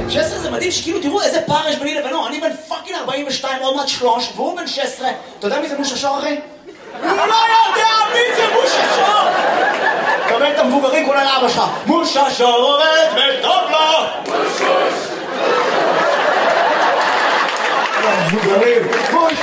16 זה מדהים שכאילו תראו איזה פער יש ביני לבינו, אני בן פאקינג 42 עוד מעט 3 והוא בן 16. אתה יודע מי זה מושה שור אחי? הוא לא יודע מי זה מושה שור! קבל את המבוגרים כולל אבא שלך. מושה שור עובד וטוב לו! מוש! המבוגרים! מוש!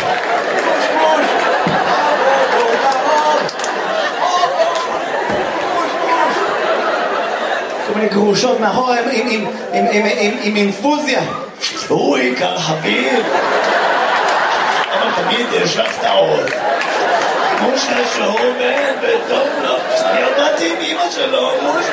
כל מיני גרושות מאחור עם אינפוזיה. הוא עיקר חביב. אבל תמיד יש הפתעות. מושה שור עובד וטוב לו. אני עבדתי עם אמא שלו,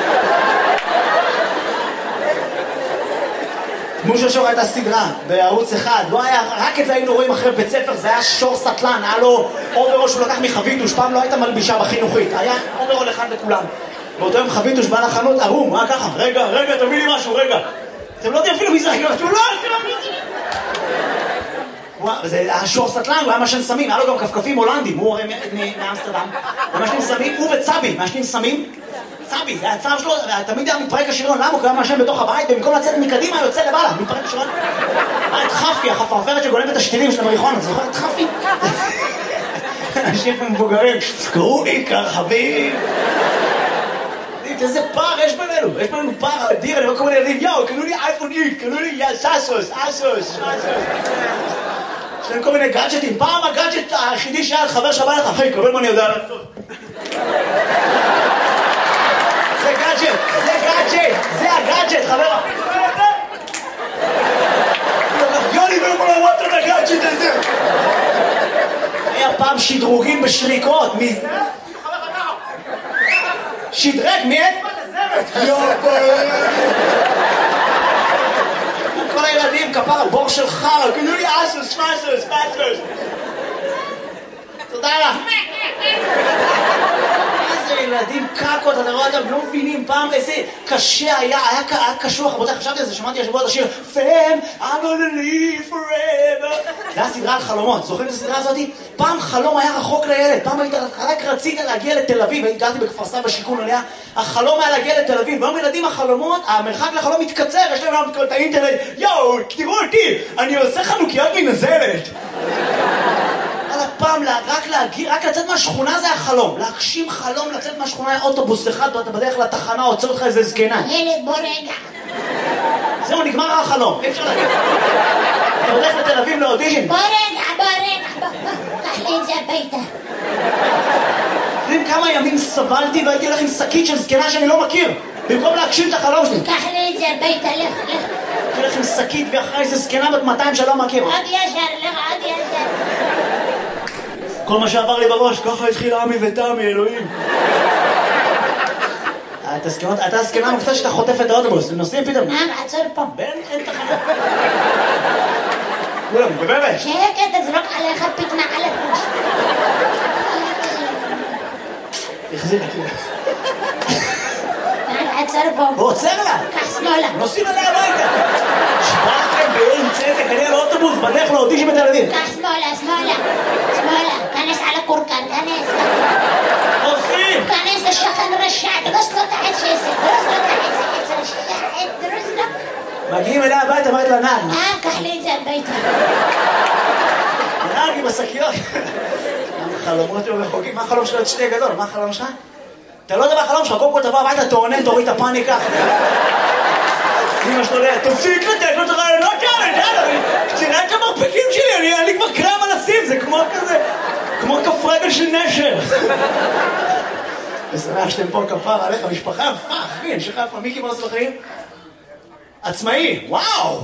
מושה שור הייתה סדרה בערוץ אחד, לא היה, רק את זה היינו רואים אחרי בית ספר, זה היה שור סטלן, היה לו אוברול שהוא לקח מחביתוש, פעם לא הייתה מלבישה בחינוכית, היה אוברול אחד לכולם. באותו יום חביתוש בא לחנות ערום, מה ככה? רגע, תביא לי משהו, רגע. אתם לא יודעים אפילו מי זה, אתם לא זה היה שור סטלן, הוא היה משן סמים, היה לו גם כפכפים הולנדים, הוא הרי מאמסטרדם, הוא משנים סמים, הוא וצבי, משנים סמים, צבי, זה הצער שלו, תמיד היה מתפרק השריון, למה? הוא קיים משן בתוך הבית, במקום לצאת מקדימה, יוצא למעלה, מתפרק השריון. היה את חפי, החפרפרת שגולמת את השתילים של המריחון, זוכר את חפי? אנשים מבוגרים, קראו לי כרחבים. איזה פער יש בינינו, יש בינינו פער אדיר, אני רואה כל מיני ילדים, יאו, קנו לי אייפון איקס, קנו לי אסוס. יש להם כל מיני גאדג'טים, פעם הגאדג'ט היחידי שהיה חבר שבא לך, אחי, קבל מה אני יודע לעשות. זה הגאדג'ט, חבר. יוני ולא לראות את הגאדג'ט הזה. היה פעם שדרוגים בשריקות, שדרג, מי את? כל הילדים, כפר, בור של חר, קנו לי אסוס. תודה לך. איזה ילדים קקות, אתה רואה אותם, לא מבינים פעם איזה קשה היה קשוח, רבותיי, חשבתי על זה, שמעתי השבוע את השיר Fam, I'm gonna live forever. זה היה סדרה על חלומות, זוכרים את הסדרה הזאת? פעם חלום היה רחוק לילד, פעם רק רצית להגיע לתל אביב, הגעתי בכפר סבא בשיכון עליה, החלום היה להגיע לתל אביב, והיום ילדים החלומות, המרחק לחלום מתקצר, יש להם גם את האינטרנט, יואו, תראו אותי, אני עושה חנוכיות מנזלת. פעם רק לצאת מהשכונה זה החלום, להגשים חלום לצאת מהשכונה היה אוטובוס אחד, ואתה בדרך לתחנה, עוצר אותך איזה זקנה. ילד בוא רגע. זהו, נגמר החלום, אי אפשר להגיד. אתה הולך לתל אביב לאודישן. בוא רגע, קח לי את זה הביתה. יודעים כמה ימים סבלתי והייתי הולך עם שקית של זקנה שאני לא מכיר, במקום להגשים את החלום שלי. קח לי את זה הביתה, לך. הייתי הולך עם שקית ואחרי איזה זקנה בת 200 שלא מכיר. עוד ישר. כל מה שעבר לי בראש, ככה התחיל עמי ותמי, אלוהים. אתה הסכנה מופתע שאתה חוטף את האוטובוס, הם נוסעים פתאום. עצור פה. אין תחנה. כולם, בבבת. שקט, תזרוק עליך פתנה על הראש. תחזיר כאילו. עצור פה. הוא עוצר לה. קח שמאלה. נוסעים עליה הביתה. שבאתם באמצע, כנראה לאוטובוס, בדרך לאודישן בתל אביב. קח שמאלה. כנס על הקורקן, כנס. עושים! כנס לשכן רשע, דרוס לו את העצס, דרוס לו. מגיעים אליה הביתה, אמרת לה נער. קח לי את זה הביתה. נער עם השקיות. החלומות היו רחוקים, מה החלום שלו? את שתי גדול, מה החלום שלך? אתה לא יודע מה החלום שלך, קודם כל תבוא הביתה, תעונן, תוריד את הפאניקה. אמא שלו לאה, תפסיק לתת לו את הרעיונות כאלה, תראה את המרפקים שלי, אני כבר קרם על הסים, זה כמו כזה, כמו כף רגל של נשר. ושמח שאתם פה כפר עליך, משפחה, אחי, אני שלך איפה, מיקי מוס בחיים? עצמאי, וואו!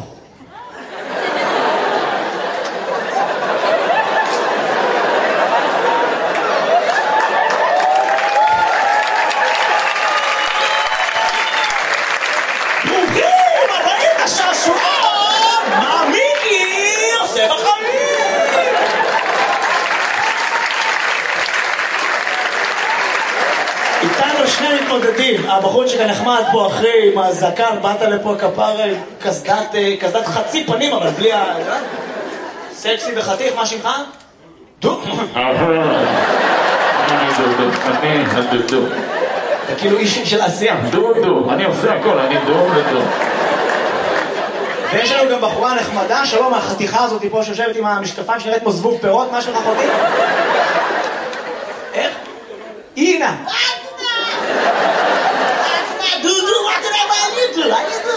איתנו שני מתמודדים, הבחור שנחמד פה אחרי עם הזקן, באת לפה כפר קסדת חצי פנים, אבל בלי ה... סקסי וחתיך, מה שמך? דו? אני דו. אתה כאילו איש של עשייה. דו, אני עושה הכל, אני דו. ויש לנו גם בחורה נחמדה, שלום, החתיכה הזאת פה שיושבת עם המשקפיים שנראית כמו זבוב פירות, מה שלך אחותי? איך? אינה. דודו, מה תראה מה אני דו?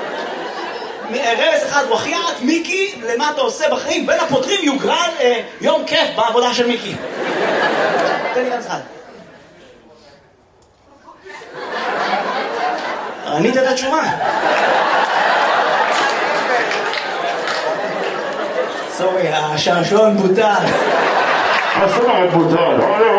רמז אחד, וחיית, מיקי, למה אתה עושה בחיים? בין הפותרים יוגרל יום כיף בעבודה של מיקי. תן לי רמז אחד. ענית את התשובה. סורי, השעשועון בוטל. השעשועון בוטל.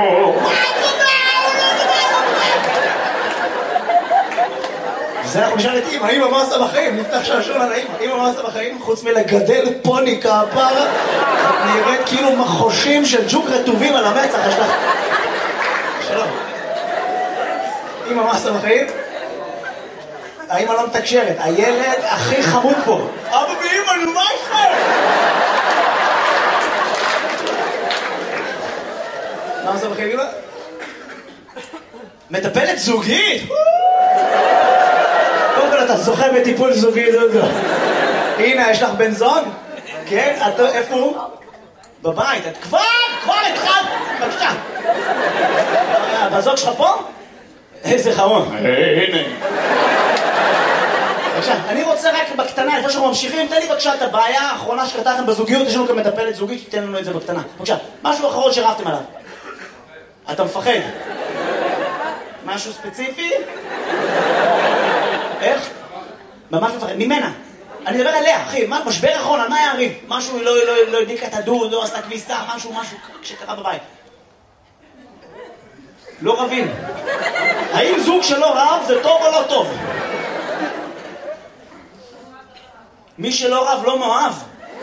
זה אנחנו נשאל את אמא, אמא מה עושה בחיים? נפתח שעשועון על האמא. אמא מה עושה בחיים? חוץ מלגדל פוני כפרה, נראית כאילו מחושים של ג'וק רטובים על המצח. יש לך... שלום. אמא מה עושה בחיים? האמא לא מתקשרת, הילד הכי חמוד פה. אבא ואמא, נו מה איתכם? מה עושה בחיים? מטפלת זוגית? קודם כל אתה זוכה בטיפול זוגי, דודו. הנה, יש לך בן זוג? כן? איפה הוא? בבית. את כבר התחלת. בבקשה. בזוג שלך פה? איזה חמוד. הנה. בבקשה, אני רוצה רק בקטנה, לפני שאנחנו ממשיכים, תן לי בבקשה את הבעיה האחרונה שקרתה לכם בזוגיות, יש לנו כאן מטפלת זוגית, שתיתן לנו את זה בקטנה. בבקשה, משהו אחרון שרבתם עליו. אתה מפחד? משהו ספציפי? איך? ממש מפחד, ממנה. אני מדבר עליה, אחי, משבר אחרון, על מה היה הריב? משהו, לא הדליקה את הדוד, לא עשתה כביסה, משהו שקרה בבית. לא רבים. האם זוג שלא רב זה טוב או לא טוב? מי שלא רב לא מאוהב.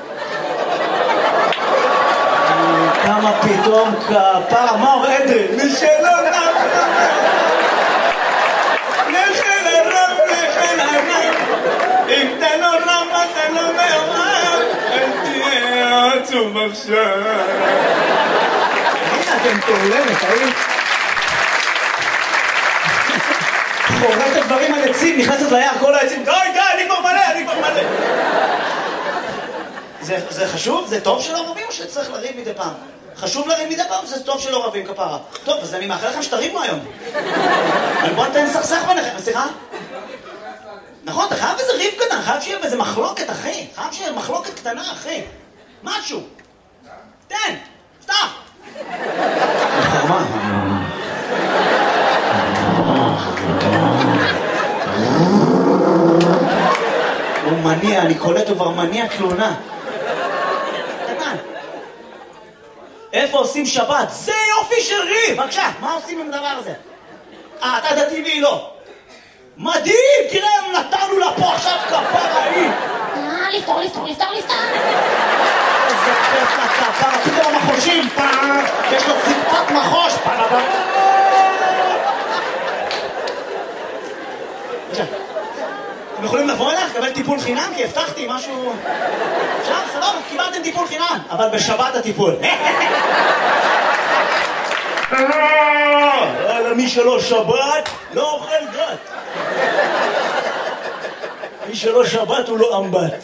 כמה פתאום כפרה, מה אומר אדרי? מי שלא רב נחל הרב, נחל הרב, אם אתה לא רב אתה לא מאוהב, אל תהיה עצוב עכשיו. הנה אתם תעולמת, האם? חורט את דברים על עצים, נכנסת ליער, כל העצים, די, אני כבר מלא. זה חשוב? זה טוב שלא רבים או שצריך לריב מדי פעם? חשוב לריב מדי פעם, זה טוב שלא רבים כפרה. טוב, אז אני מאחל לכם שתריבו היום. בוא נתן סכסך ביניכם, סליחה? נכון, אתה חייב איזה ריב קטן, חייב שיהיה באיזה מחלוקת, אחי. חייב שיהיה מחלוקת קטנה, אחי. משהו. תן, פתח. חרמה. הוא מניע, אני קולט, הוא כבר מניע תלונה. קטן. איפה עושים שבת? זה יופי של ריב! בבקשה, מה עושים עם הדבר הזה? אתה דתי והיא לא. מדהים! תראה, נתנו לה פה עכשיו כפרה היא! לפתור. איזה כיף לכפרה, פתאום המחושים, יש לו זיפת מחוש, אתם יכולים לבוא אליך, לקבל טיפול חינם? כי הבטחתי משהו... אפשר? סבבה, קיבלתם טיפול חינם, אבל בשבת הטיפול. מי שלא שבת, לא אוכל גת. מי שלא שבת הוא לא אמבט.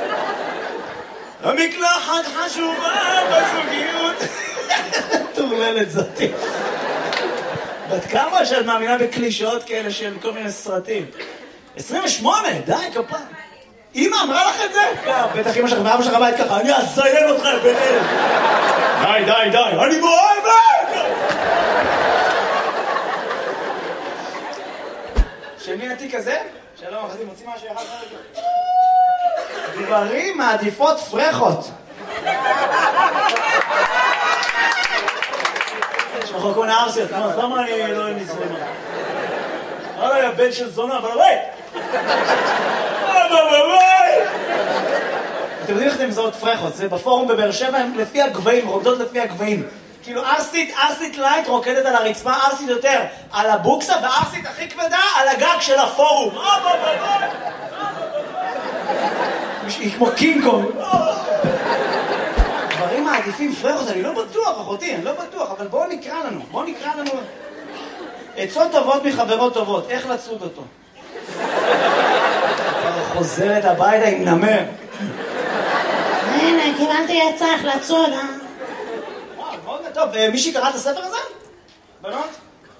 המקלחת חשובה בזוגיות. תורללת זאתי. בת כמה שאת מאמינה בקלישאות כאלה של כל מיני סרטים? 28, די, כפה. אמא אמרה לך את זה? בטח אמא שלך ואבא שלך בית ככה, אני אזיין אותך בן אלף. די, אני מאוהבת! של מי התיק הזה? שלום, אחרי מוציא משהו אחד חלק. גברים מעדיפות פרחות. יש לך כל מיני ארסיות, למה אני לא נזרמה? הלאה, יא בן של זונה, אבל הבית! אתם יודעים איך אתם מזהות פרחות? זה בפורום בבאר שבע, הם לפי הגבהים, רוקדות לפי הגבהים. כאילו ארסית לייט רוקדת על הרצפה, ארסית יותר על הבוקסה, וארסית הכי כבדה על הגג של הפורום. היא כמו קינג קונג. דברים מעדיפים פרחות, אני לא בטוח, אחותי, אני לא בטוח, אבל בואו נקרא לנו. עצות טובות מחברות טובות, איך לצוד אותו? חוזרת הביתה עם נמר. הנה, קיבלתי עצה איך לצוד, וואו, מאוד טוב. מישהי קרא את הספר הזה? בנות?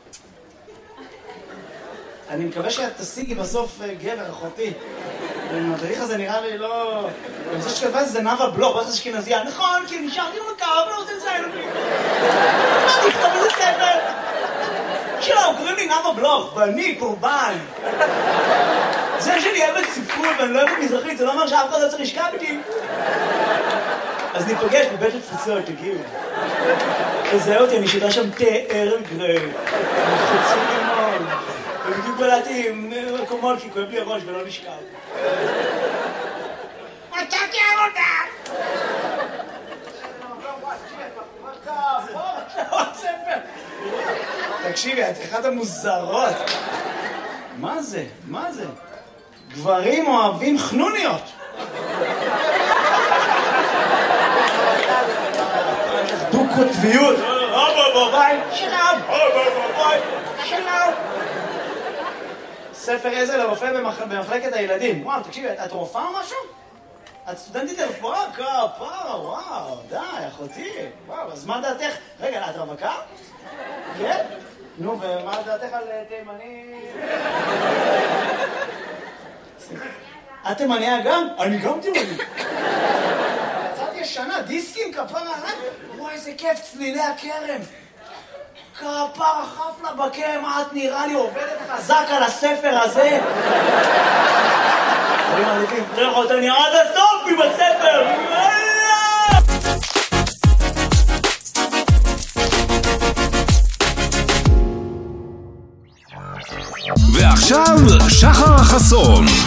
אני מקווה שאת תשיגי בסוף גבר, אחותי. התהליך הזה נראה לי לא... אני חושב שכתבה זה נאווה בלוך, לא אשכנזייה. נכון, כי נשארתי במקר, אבל לא רוצה לציין אותי. מה תכתוב איזה ספר? שלום, קוראים לי נאווה בלוך, ואני קורבן. זה שאני אוהבת ספרות ואני לא אוהבת מזרחית, זה לא אומר שאף אחד לא צריך לשכב איתי. אז ניפגש בבית התפוצות, תגיעו. תזהה אותי, אני שידה שם תה ארל גריי. חוצים לימון. ובדיוק בלעתי מקומות כי כואב לי הראש ולא נשכב. מצאתי עבודה! תקשיבי, את אחת המוזרות. מה זה? מה זה? גברים אוהבים חנוניות. דו-קוטביות. שלום. ספר עזר לרופא במחלקת הילדים. וואו, תקשיבי, את רופאה או משהו? את סטודנטית לרפואה? כפרה, וואו, די, אחותי. וואו, אז מה דעתך? רגע, את רווקה? כן? נו, ומה דעתך על תימני? את תימניה גם? אני גם תימני. יצאתי ישנה, דיסקים, כפרה, וואי, איזה כיף, צלילי הכרם. כפרה חפלה בקרם, את נראה לי עובדת חזק על הספר הזה. אני מעדיף להפריח אותני עד הסוף עם הספר. ועכשיו שחר חסון.